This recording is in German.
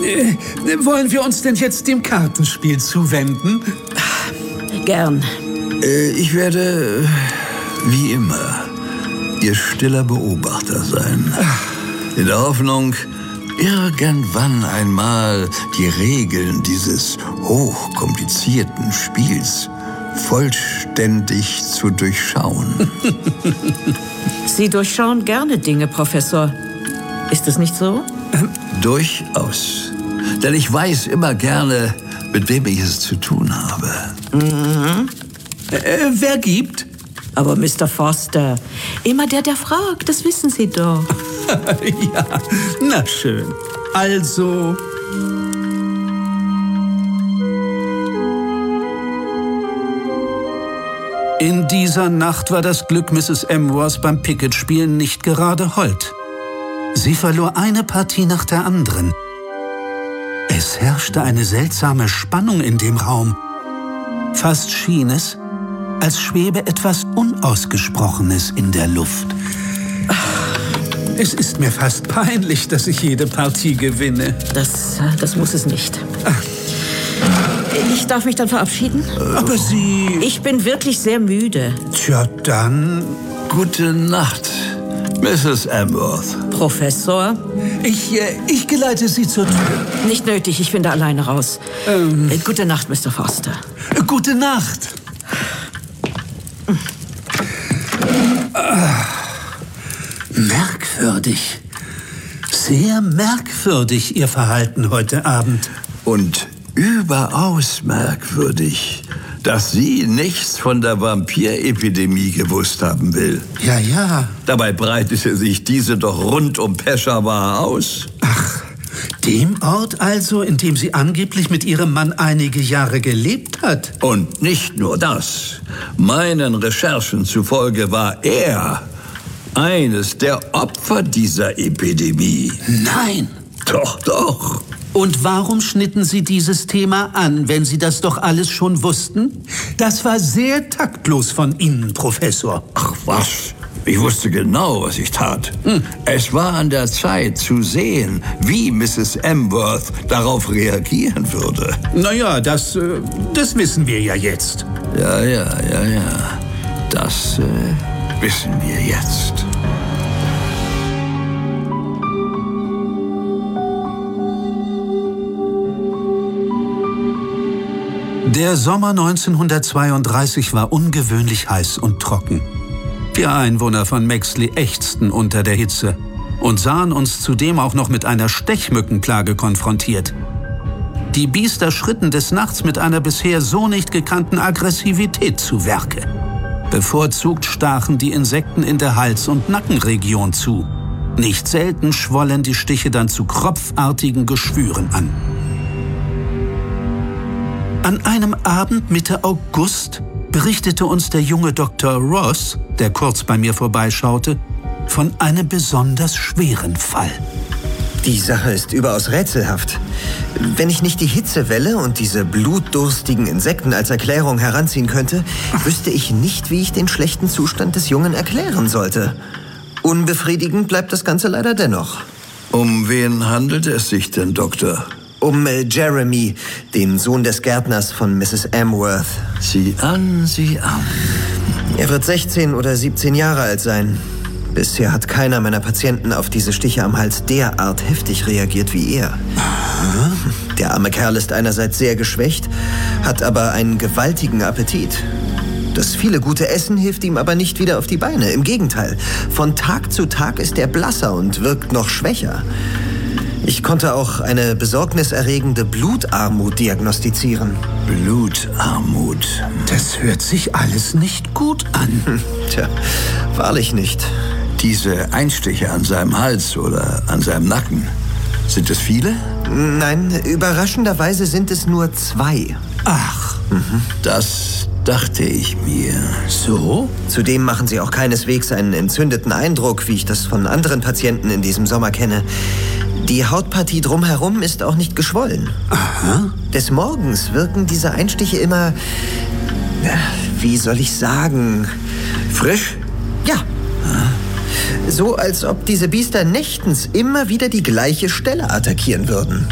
Wollen wir uns denn jetzt dem Kartenspiel zuwenden? Gern. Ich werde, wie immer, Ihr stiller Beobachter sein. In der Hoffnung, irgendwann einmal die Regeln dieses hochkomplizierten Spiels vollständig zu durchschauen. Sie durchschauen gerne Dinge, Professor. Ist es nicht so? Durchaus. Denn ich weiß immer gerne, mit wem ich es zu tun habe. Wer gibt? Aber Mr. Foster, immer der fragt, das wissen Sie doch. Ja, na schön. Also... In dieser Nacht war das Glück Mrs. Amworth beim Piquet-Spielen nicht gerade hold. Sie verlor eine Partie nach der anderen. Es herrschte eine seltsame Spannung in dem Raum. Fast schien es, als schwebe etwas Unausgesprochenes in der Luft. Es ist mir fast peinlich, dass ich jede Partie gewinne. Das muss es nicht. Ich darf mich dann verabschieden? Aber Sie... Ich bin wirklich sehr müde. Tja, dann... Gute Nacht, Mrs. Amworth. Professor? Ich geleite Sie zur Tür. Nicht nötig, ich finde alleine raus. Gute Nacht, Mr. Foster. Gute Nacht. Merkwürdig. Sehr merkwürdig, Ihr Verhalten heute Abend. Und überaus merkwürdig, dass sie nichts von der Vampirepidemie gewusst haben will. Ja. Dabei breitete sich diese doch rund um Peshawar aus. Ach, dem Ort also, in dem sie angeblich mit ihrem Mann einige Jahre gelebt hat. Und nicht nur das. Meinen Recherchen zufolge war er eines der Opfer dieser Epidemie. Nein. Doch. Und warum schnitten Sie dieses Thema an, wenn Sie das doch alles schon wussten? Das war sehr taktlos von Ihnen, Professor. Ach was, ich wusste genau, was ich tat. Es war an der Zeit zu sehen, wie Mrs. Amworth darauf reagieren würde. Naja, das wissen wir ja jetzt. Ja. Das wissen wir jetzt. Der Sommer 1932 war ungewöhnlich heiß und trocken. Wir Einwohner von Mexley ächzten unter der Hitze und sahen uns zudem auch noch mit einer Stechmückenplage konfrontiert. Die Biester schritten des Nachts mit einer bisher so nicht gekannten Aggressivität zu Werke. Bevorzugt stachen die Insekten in der Hals- und Nackenregion zu. Nicht selten schwollen die Stiche dann zu kropfartigen Geschwüren an. An einem Abend Mitte August berichtete uns der junge Dr. Ross, der kurz bei mir vorbeischaute, von einem besonders schweren Fall. Die Sache ist überaus rätselhaft. Wenn ich nicht die Hitzewelle und diese blutdurstigen Insekten als Erklärung heranziehen könnte, wüsste ich nicht, wie ich den schlechten Zustand des Jungen erklären sollte. Unbefriedigend bleibt das Ganze leider dennoch. Um wen handelt es sich denn, Doktor? Um Jeremy, den Sohn des Gärtners von Mrs. Amworth. Sieh an. Er wird 16 oder 17 Jahre alt sein. Bisher hat keiner meiner Patienten auf diese Stiche am Hals derart heftig reagiert wie er. Der arme Kerl ist einerseits sehr geschwächt, hat aber einen gewaltigen Appetit. Das viele gute Essen hilft ihm aber nicht wieder auf die Beine. Im Gegenteil, von Tag zu Tag ist er blasser und wirkt noch schwächer. Ich konnte auch eine besorgniserregende Blutarmut diagnostizieren. Blutarmut? Das hört sich alles nicht gut an. Tja, wahrlich nicht. Diese Einstiche an seinem Hals oder an seinem Nacken, sind es viele? Nein, überraschenderweise sind es nur 2. Ach. Das dachte ich mir. So? Zudem machen sie auch keineswegs einen entzündeten Eindruck, wie ich das von anderen Patienten in diesem Sommer kenne. Die Hautpartie drumherum ist auch nicht geschwollen. Aha. Des Morgens wirken diese Einstiche immer, wie soll ich sagen, Frisch? ja. So, als ob diese Biester nächtens immer wieder die gleiche Stelle attackieren würden.